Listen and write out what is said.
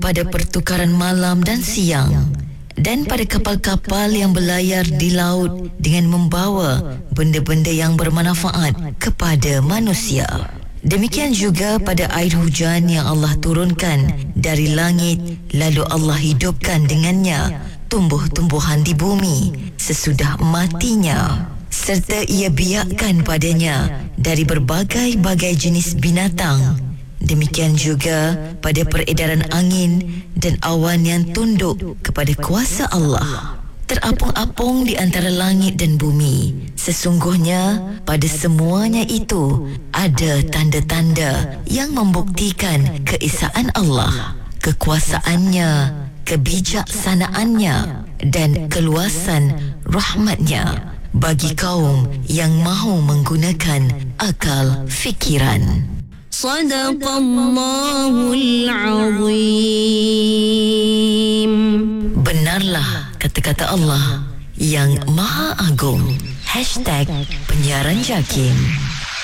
pada pertukaran malam dan siang, dan pada kapal-kapal yang berlayar di laut dengan membawa benda-benda yang bermanfaat kepada manusia. Demikian juga pada air hujan yang Allah turunkan dari langit, lalu Allah hidupkan dengannya tumbuh-tumbuhan di bumi sesudah matinya, serta ia biakkan padanya dari berbagai-bagai jenis binatang. Demikian juga pada peredaran angin dan awan yang tunduk kepada kuasa Allah. Terapung-apung di antara langit dan bumi. Sesungguhnya pada semuanya itu ada tanda-tanda yang membuktikan keesaan Allah, kekuasaannya, kebijaksanaannya dan keluasan rahmatnya bagi kaum yang mahu menggunakan akal fikiran. Sadaqallahul Azim. Benarlah kata-kata Allah yang Maha Agung. #Penyiaran Jakim.